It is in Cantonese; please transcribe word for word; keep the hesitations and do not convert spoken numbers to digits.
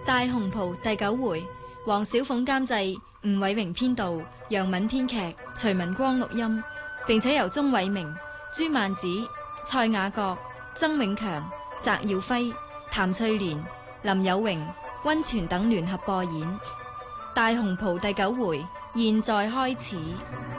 大紅袍第九回，黃小鳳監製，吳偉榮編導，楊敏編劇，徐文光錄音，並且由鍾偉明、朱曼子、蔡雅閣、曾永強、翟耀輝、譚翠蓮、林有榮、溫泉等聯合播演。大紅袍第九回，現在開始。